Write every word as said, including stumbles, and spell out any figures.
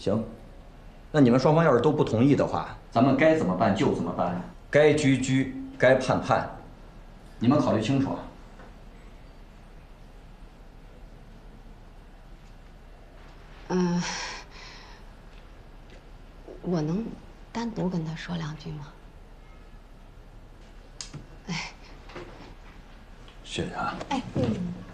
行，那你们双方要是都不同意的话，咱们该怎么办就怎么办，该拘拘，该判判，你们考虑清楚啊。 嗯，我能单独跟他说两句吗？哎， 雪啊， 哎，嗯。